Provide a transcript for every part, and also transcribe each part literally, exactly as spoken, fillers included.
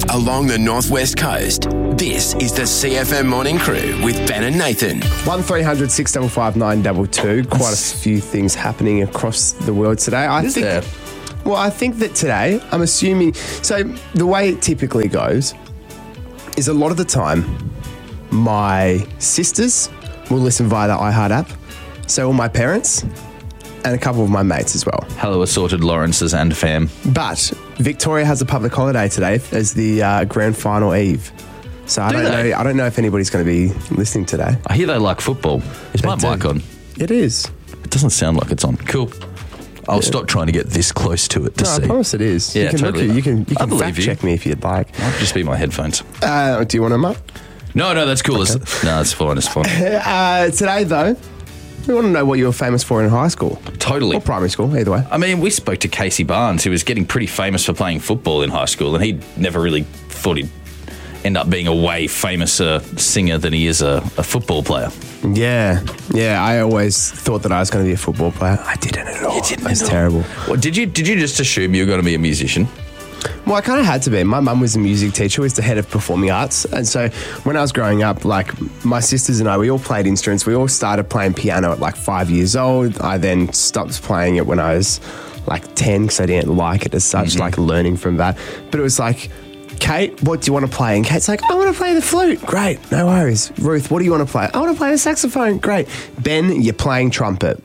along the northwest coast. This is the C F M Morning Crew with Ben and Nathan. one three hundred six five five nine two two. Quite a few things happening across the world today. I Is think. there? Well, I think that today, I'm assuming. So the way it typically goes is a lot of the time, my sisters will listen via the iHeart app. So will my parents and a couple of my mates as well. Hello, assorted Lawrences and fam. But Victoria has a public holiday today as the uh, grand final eve. So I Do don't they? know. I don't know if anybody's going to be listening today. I hear they like football. Is my They mic do. on? It is. It doesn't sound like it's on. Cool. I'll stop trying to get this close to it to No, see. I promise it is. Yeah, you can totally. Look, you can you I can believe fact you. check me if you'd like. Might just be my headphones. Uh, do you want them up? No, no, that's cool. It's, no, that's fine. It's fine. Uh, today, though, we want to know what you were famous for in high school Totally. or primary school, either way. I mean, we spoke to Casey Barnes, who was getting pretty famous for playing football in high school, and he never really thought he'd end up being a way famous uh, singer than he is a, a football player. Yeah, yeah. I always thought that I was going to be a football player. I didn't at all. You didn't That's at all. terrible. Well, did you did you just assume you were going to be a musician? Well, I kind of had to be. My mum was a music teacher, was the head of performing arts. And so when I was growing up, like my sisters and I, we all played instruments. We all started playing piano at like five years old. I then stopped playing it when I was like ten because I didn't like it as such, like learning from that. But it was like, Kate, what do you want to play? And Kate's like, I want to play the flute. Great, no worries. Ruth, what do you want to play? I want to play the saxophone. Great. Ben, you're playing trumpet.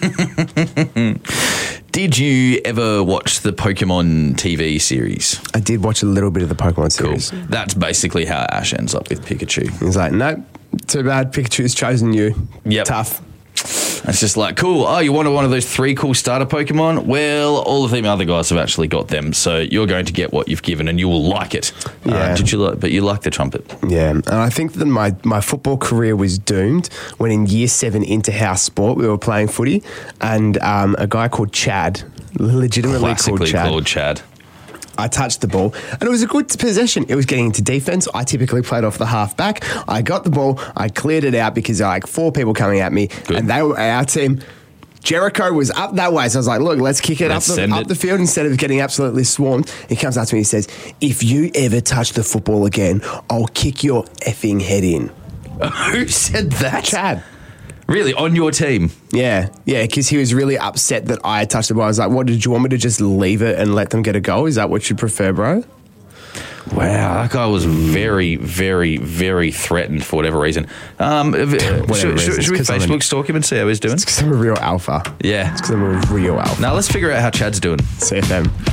Did you ever watch the Pokemon T V series? I did watch a little bit of the Pokemon Cool. series. That's basically how Ash ends up with Pikachu. He's like, nope, too bad. Pikachu's chosen you. Yep. Tough. It's just like, cool. Oh, you wanted one of those three cool starter Pokemon? Well, all of the other guys have actually got them, so you're going to get what you've given, and you will like it. Uh, Yeah. did you like? But you like the trumpet. Yeah, and I think that my, my football career was doomed when in year seven into house sport we were playing footy, and um, a guy called Chad, legitimately called Classically Chad, called Chad. I touched the ball, and it was a good possession. It was getting into defense. I typically played off the half back. I got the ball. I cleared it out because there were like four people coming at me, Good. and they were our team. Jericho was up that way, so I was like, look, let's kick it Let's up, the, send up it. the field instead of getting absolutely swarmed. He comes up to me and he says, if you ever touch the football again, I'll kick your effing head in. Who said that? Chad. Really? On your team? Yeah, yeah, because he was really upset that I had touched the ball. I was like, what, did you want me to just leave it and let them get a goal? Is that what you prefer, bro? Wow, that guy was very, very, very threatened for whatever reason. Um, uh, should, reason. should, should we 'Cause I'm Facebook an- stalk him and see how he's doing? It's because I'm a real alpha. Yeah. It's because I'm a real alpha. Now let's figure out how Chad's doing. C F M.